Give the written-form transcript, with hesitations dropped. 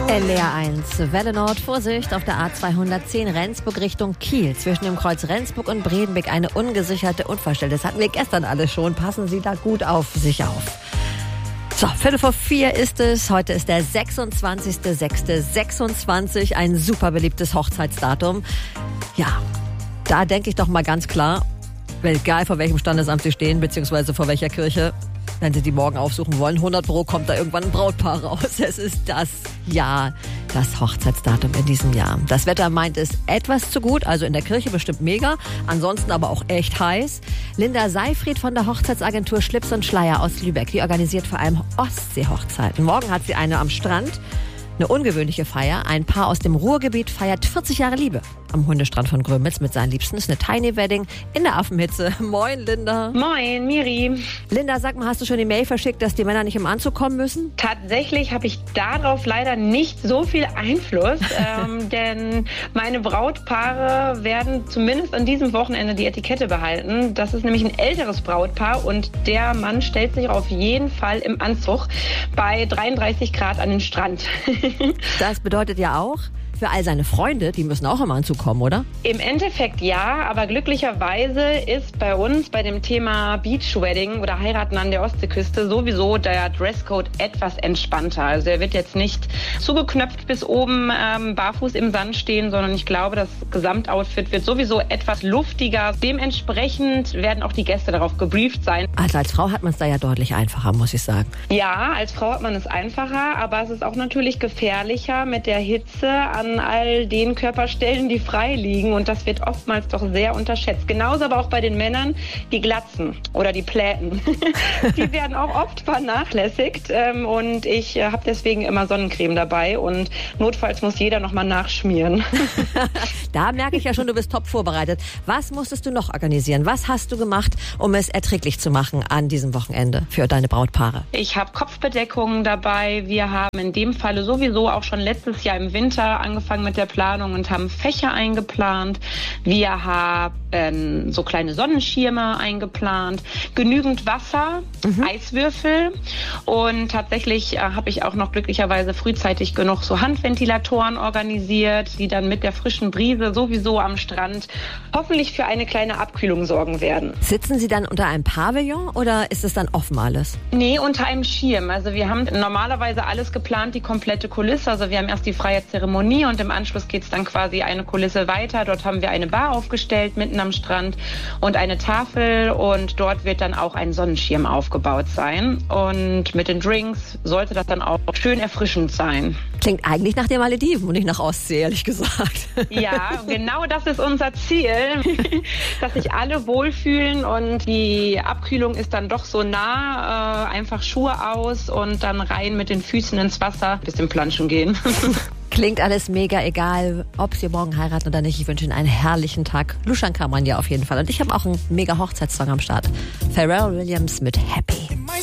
LR 1, Welle Nord, Vorsicht auf der A210 Rendsburg Richtung Kiel. Zwischen dem Kreuz Rendsburg und Bredenbeck eine ungesicherte Unfallstelle. Das hatten wir gestern alles schon. Passen Sie da gut auf sich auf. So, 3:45 ist es. Heute ist der 26.06.26. Ein super beliebtes Hochzeitsdatum. Ja, da denke ich doch mal ganz klar, egal vor welchem Standesamt Sie stehen, beziehungsweise vor welcher Kirche, wenn Sie die morgen aufsuchen wollen, 100% kommt da irgendwann ein Brautpaar raus. Es ist das Jahr, das Hochzeitsdatum in diesem Jahr. Das Wetter meint es etwas zu gut, also in der Kirche bestimmt mega, ansonsten aber auch echt heiß. Linda Seifried von der Hochzeitsagentur Schlips und Schleier aus Lübeck, die organisiert vor allem Ostsee-Hochzeiten. Morgen hat sie eine am Strand. Eine ungewöhnliche Feier. Ein Paar aus dem Ruhrgebiet feiert 40 Jahre Liebe am Hundestrand von Grömitz mit seinen Liebsten. Das ist eine Tiny Wedding in der Affenhitze. Moin, Linda. Moin, Miri. Linda, sag mal, hast du schon die Mail verschickt, dass die Männer nicht im Anzug kommen müssen? Tatsächlich habe ich darauf leider nicht so viel Einfluss, denn meine Brautpaare werden zumindest an diesem Wochenende die Etikette behalten. Das ist nämlich ein älteres Brautpaar und der Mann stellt sich auf jeden Fall im Anzug bei 33 Grad an den Strand. Das bedeutet ja auch, für all seine Freunde, die müssen auch im Anzug kommen, oder? Im Endeffekt ja, aber glücklicherweise ist bei uns bei dem Thema Beachwedding oder Heiraten an der Ostseeküste sowieso der Dresscode etwas entspannter. Also er wird jetzt nicht zugeknöpft bis oben barfuß im Sand stehen, sondern ich glaube, das Gesamtoutfit wird sowieso etwas luftiger. Dementsprechend werden auch die Gäste darauf gebrieft sein. Also als Frau hat man es da ja deutlich einfacher, muss ich sagen. Ja, als Frau hat man es einfacher, aber es ist auch natürlich gefährlicher mit der Hitze an all den Körperstellen, die frei liegen. Und das wird oftmals doch sehr unterschätzt. Genauso aber auch bei den Männern, die Glatzen oder die Pläten. Die werden auch oft vernachlässigt. Und ich habe deswegen immer Sonnencreme dabei. Und notfalls muss jeder nochmal nachschmieren. Da merke ich ja schon, du bist top vorbereitet. Was musstest du noch organisieren? Was hast du gemacht, um es erträglich zu machen an diesem Wochenende für deine Brautpaare? Ich habe Kopfbedeckungen dabei. Wir haben in dem Falle sowieso auch schon letztes Jahr im Winter angefangen mit der Planung und haben Fächer eingeplant. Wir haben so kleine Sonnenschirme eingeplant, genügend Wasser, Eiswürfel und tatsächlich habe ich auch noch glücklicherweise frühzeitig genug so Handventilatoren organisiert, die dann mit der frischen Brise sowieso am Strand hoffentlich für eine kleine Abkühlung sorgen werden. Sitzen Sie dann unter einem Pavillon oder ist es dann offen alles? Nee, unter einem Schirm. Also wir haben normalerweise alles geplant, die komplette Kulisse. Also wir haben erst die freie Zeremonie und im Anschluss geht es dann quasi eine Kulisse weiter. Dort haben wir eine Bar aufgestellt, mitten am Strand und eine Tafel und dort wird dann auch ein Sonnenschirm aufgebaut sein. Und mit den Drinks sollte das dann auch schön erfrischend sein. Klingt eigentlich nach den Malediven und nicht nach Ostsee, ehrlich gesagt. Ja, genau das ist unser Ziel, dass sich alle wohlfühlen und die Abkühlung ist dann doch so nah. Einfach Schuhe aus und dann rein mit den Füßen ins Wasser, ein bisschen planschen gehen. Klingt alles mega, egal ob Sie morgen heiraten oder nicht. Ich wünsche Ihnen einen herrlichen Tag. Luschan kann man ja auf jeden Fall. Und ich habe auch einen mega Hochzeitssong am Start. Pharrell Williams mit Happy.